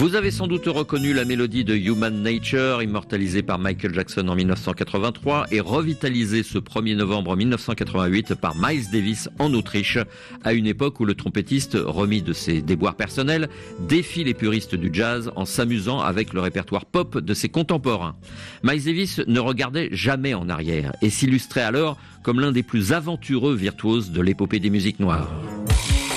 Vous avez sans doute reconnu la mélodie de Human Nature, immortalisée par Michael Jackson en 1983 et revitalisée ce 1er novembre 1988 par Miles Davis en Autriche, à une époque où le trompettiste, remis de ses déboires personnels, défie les puristes du jazz en s'amusant avec le répertoire pop de ses contemporains. Miles Davis ne regardait jamais en arrière et s'illustrait alors comme l'un des plus aventureux virtuoses de l'épopée des musiques noires.